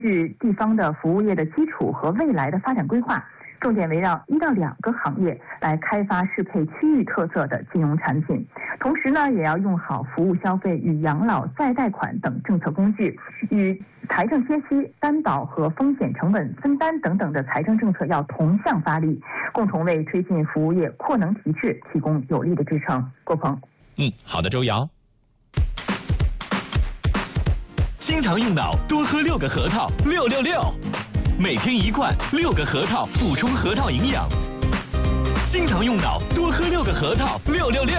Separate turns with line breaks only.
据地方的服务业的基础和未来的发展规划，重点围绕1到2个行业来开发适配区域特色的金融产品，同时呢，也要用好服务消费与养老再贷款等政策工具，与财政歇息、担保和风险成本分担等等的财政政策要同向发力，共同为推进服务业扩能提质提供有力的支撑。郭鹏，
好的，周瑶。经常用脑，多喝6个核桃，666，每天1罐，6个核桃补充核桃营养。经常用脑，多喝6个核桃，666。